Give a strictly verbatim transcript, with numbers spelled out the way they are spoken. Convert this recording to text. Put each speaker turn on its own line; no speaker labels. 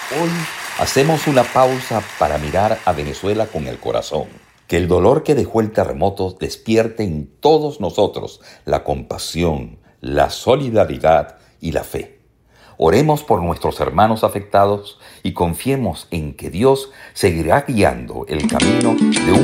Hoy hacemos una pausa para mirar a Venezuela con el corazón. Que el dolor que dejó el terremoto despierte en todos nosotros la compasión, la solidaridad y la fe. Oremos por nuestros hermanos afectados y confiemos en que Dios seguirá guiando el camino de un